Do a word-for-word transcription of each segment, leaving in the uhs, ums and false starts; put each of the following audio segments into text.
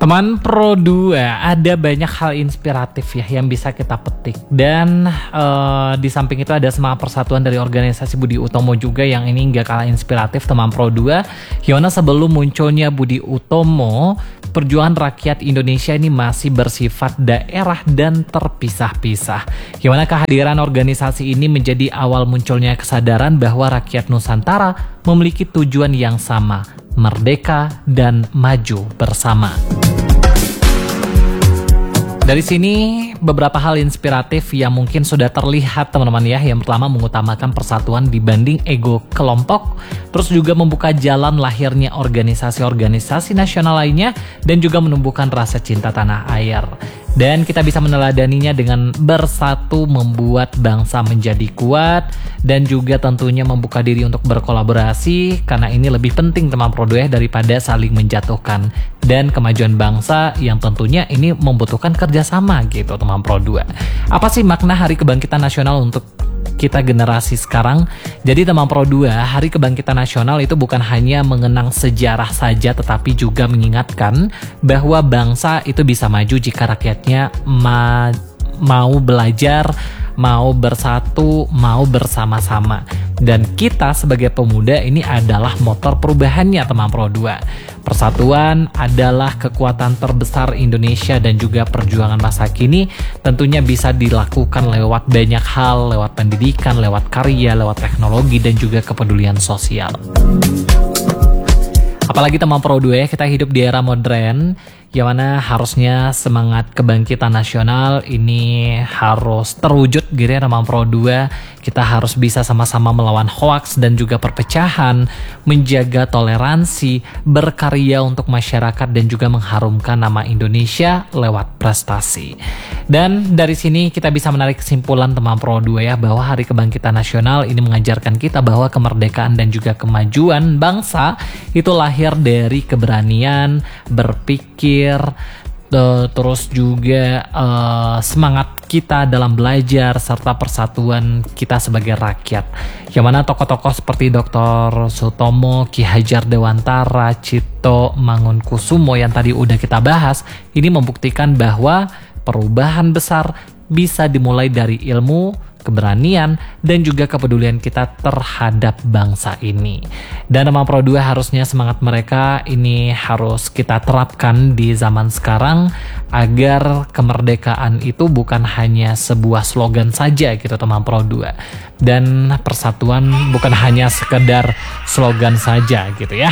Teman Pro dua, ada banyak hal inspiratif ya yang bisa kita petik. Dan uh, di samping itu ada semangat persatuan dari organisasi Budi Utomo juga yang ini nggak kalah inspiratif teman Pro dua. Yona sebelum munculnya Budi Utomo, perjuangan rakyat Indonesia ini masih bersifat daerah dan terpisah-pisah. Gimana kehadiran organisasi ini menjadi awal munculnya kesadaran bahwa rakyat Nusantara memiliki tujuan yang sama, merdeka dan maju bersama. Dari sini beberapa hal inspiratif yang mungkin sudah terlihat teman-teman ya. Yang pertama, mengutamakan persatuan dibanding ego kelompok, terus juga membuka jalan lahirnya organisasi-organisasi nasional lainnya, dan juga menumbuhkan rasa cinta tanah air. Dan kita bisa meneladaninya dengan bersatu membuat bangsa menjadi kuat, dan juga tentunya membuka diri untuk berkolaborasi, karena ini lebih penting teman Pro dua daripada saling menjatuhkan. Dan kemajuan bangsa yang tentunya ini membutuhkan kerjasama gitu teman Pro dua. Apa sih makna Hari Kebangkitan Nasional untuk kita generasi sekarang? Jadi teman Pro dua, Hari Kebangkitan Nasional itu bukan hanya mengenang sejarah saja, tetapi juga mengingatkan bahwa bangsa itu bisa maju jika rakyatnya ma mau belajar, mau bersatu, mau bersama-sama. Dan kita sebagai pemuda ini adalah motor perubahannya teman Pro dua. Persatuan adalah kekuatan terbesar Indonesia, dan juga perjuangan masa kini tentunya bisa dilakukan lewat banyak hal, lewat pendidikan, lewat karya, lewat teknologi, dan juga kepedulian sosial. Apalagi teman Pro dua, kita hidup di era modern, yang mana harusnya semangat kebangkitan nasional ini harus terwujud gitu ya teman Pro dua. Kita harus bisa sama-sama melawan hoaks dan juga perpecahan, menjaga toleransi, berkarya untuk masyarakat, dan juga mengharumkan nama Indonesia lewat prestasi. Dan dari sini kita bisa menarik kesimpulan teman Pro dua ya, bahwa Hari Kebangkitan Nasional ini mengajarkan kita bahwa kemerdekaan dan juga kemajuan bangsa itu lahir dari keberanian berpikir, terus juga uh, semangat kita dalam belajar, serta persatuan kita sebagai rakyat. Yang mana tokoh-tokoh seperti Doktor Sutomo, Ki Hajar Dewantara, Cipto Mangunkusumo yang tadi udah kita bahas, ini membuktikan bahwa perubahan besar bisa dimulai dari ilmu, keberanian, dan juga kepedulian kita terhadap bangsa ini. Dan teman Pro dua, harusnya semangat mereka ini harus kita terapkan di zaman sekarang, agar kemerdekaan itu bukan hanya sebuah slogan saja gitu teman Pro dua. Dan persatuan bukan hanya sekedar slogan saja gitu ya.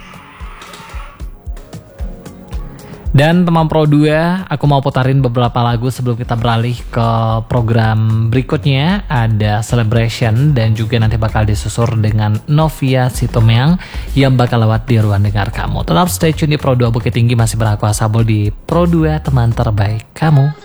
Dan teman Pro dua, aku mau putarin beberapa lagu sebelum kita beralih ke program berikutnya. Ada Celebration, dan juga nanti bakal disusur dengan Novia Sitomeang yang bakal lewat di ruang dengar kamu. Tetap stay tune di Pro dua Bukit Tinggi, masih berlaku Asabel di Pro dua, teman terbaik kamu.